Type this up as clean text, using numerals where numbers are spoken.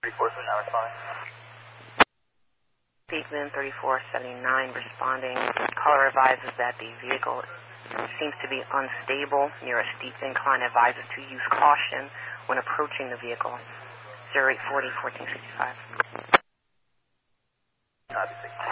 343, now responding. Beekman 3479 responding. Caller advises that the vehicle seems to be unstable near a steep incline. Advises to use caution when approaching the vehicle. 0840 1465. Copy, 6.